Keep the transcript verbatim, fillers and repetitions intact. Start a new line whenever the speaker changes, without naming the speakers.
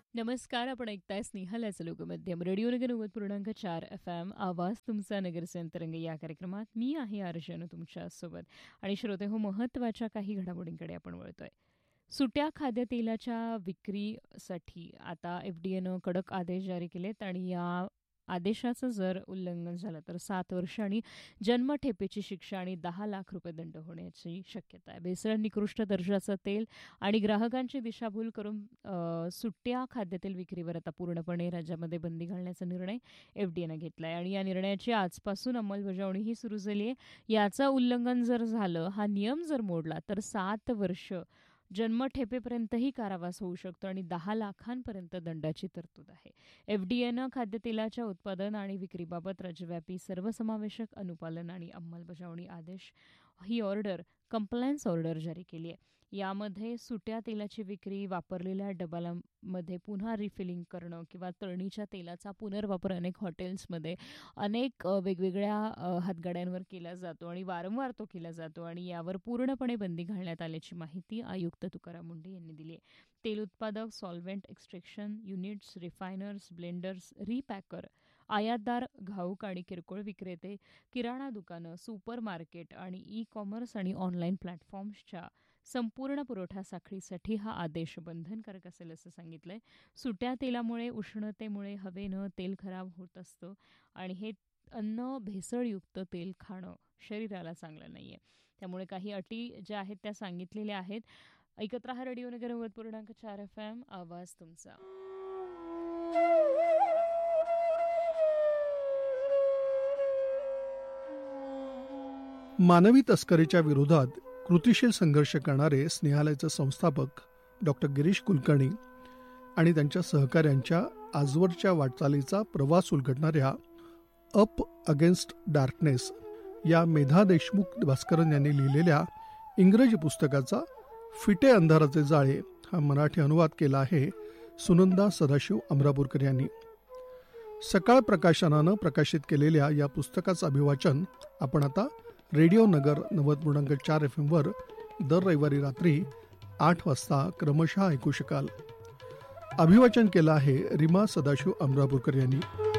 नमस्कार. आपण ऐकताय स्नेहल याचं लोकमध्यम रेडिओ नगर नव्वद पूर्णांक चार एफ एम आवाज तुमचा नगरचे अंतरंग या कार्यक्रमात मी आहे अर्जन तुमच्यासोबत. आणि श्रोते हो, महत्त्वाच्या काही घडामोडींकडे आपण वळतोय. सुट्या खाद्यतेलाच्या विक्रीसाठी आता एफ डी एनं कडक आदेश जारी केलेत आणि या आदेशाचं जर उल्लंघन झालं तर सात वर्ष आणि जन्मठेपेची शिक्षा आणि दहा लाख रुपये दंड होण्याची शक्यता आहे. भेसळ, निकृष्ट दर्जाचं तेल आणि ग्राहकांची दिशाभूल करून अ, सुट्या खाद्यतेल विक्रीवर आता पूर्णपणे राज्यामध्ये बंदी घालण्याचा निर्णय एफ डी एनं घेतला आहे आणि या निर्णयाची आजपासून अंमलबजावणीही सुरू झाली आहे. याचं उल्लंघन जर झालं, हा नियम जर मोडला तर सात वर्ष जन्मठेपेपर्यंतही कारावास होऊ शकतो आणि दहा लाखांपर्यंत दंडाची तरतूद आहे. एफ डी एनं खाद्यतेलाच्या उत्पादन आणि विक्रीबाबत राज्यव्यापी सर्वसमावेशक अनुपालन आणि अंमलबजावणी आदेश ही ऑर्डर कंप्लायन्स ऑर्डर जारी केली आहे. यामध्ये सुट्या तेलाची विक्री, वापरलेल्या डब्यामध्ये पुन्हा रिफिलिंग करणं किंवा तळणीच्या तेलाचा पुनर्वापर अनेक हॉटेल्समध्ये अनेक अ, वेगवेगळ्या अ, हातगाड्यांवर केला जातो आणि वारंवार तो केला जातो आणि यावर पूर्णपणे बंदी घालण्यात आल्याची माहिती आयुक्त तुकाराम मुंढे यांनी दिली आहे. तेल उत्पादक, सॉल्व्हेंट एक्स्ट्रॅक्शन युनिट्स, रिफायनर्स, ब्लेंडर्स, रिपॅकर, आयातदार, घाऊक आणि किरकोळ विक्रेते, किराणा दुकानं, सुपर मार्केट आणि ई कॉमर्स आणि ऑनलाईन प्लॅटफॉर्म्सच्या संपूर्ण पुरवठा साखळीसाठी हा आदेश बंधनकारक असेल असं सांगितलंय. सुट्या तेलामुळे, उष्णतेमुळे हवेनं तेल खराब होत असतं आणि हे अन्न भेसळयुक्त तेल खाणं शरीराला चांगलं नाहीये. त्यामुळे काही अटी ज्या आहेत त्या सांगितलेल्या आहेत. ऐकत रहा रेडिओ नगर नव्वद पूर्णांक चार एफ एम आवाज तुमचा.
मानवी तस्करीच्या विरोधात कृतिशील संघर्ष करणारे स्नेहालयाचे संस्थापक डॉक्टर गिरीश कुलकर्णी आणि त्यांच्या सहकाऱ्यांच्या आजवरच्या वाटचालीचा प्रवास उलगडणाऱ्या अप अगेन्स्ट डार्कनेस या मेधा देशमुख भास्करन यांनी लिहिलेल्या इंग्रजी पुस्तकाचा फिटे अंधाराचे जाळे हा मराठी अनुवाद केला आहे सुनंदा सदाशिव अमरापूरकर यांनी. सकाळ प्रकाशनानं प्रकाशित केलेल्या या पुस्तकाचं अभिवाचन आपण आता रेडिओ नगर नव्वद पूर्णांक चार एफ एमवर दर रविवारी रात्री आठ वाजता क्रमशः ऐकू शकाल. अभिवाचन केलं आहे रीमा सदाशिव अमरापूरकर यांनी.